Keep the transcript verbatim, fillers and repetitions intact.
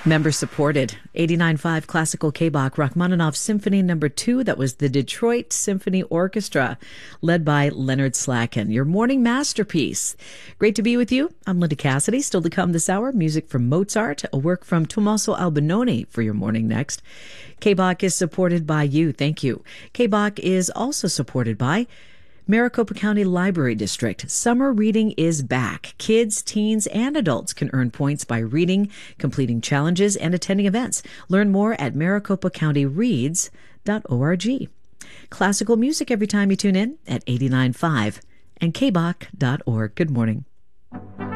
Member supported. eighty-nine point five Classical K-Bach Rachmaninoff Symphony Number two. That was the Detroit Symphony Orchestra, led by Leonard Slatkin. Your morning masterpiece. Great to be with you. I'm Linda Cassidy. Still to come this hour, music from Mozart, a work from Tommaso Albinoni for your morning next. K-Bach is supported by you. Thank you. K-Bach is also supported by Maricopa County Library District. Summer reading is back. Kids, teens, and adults can earn points by reading, completing challenges, and attending events. Learn more at maricopa county reads dot org. Classical music every time you tune in at eighty-nine point five and k bach dot org. Good morning.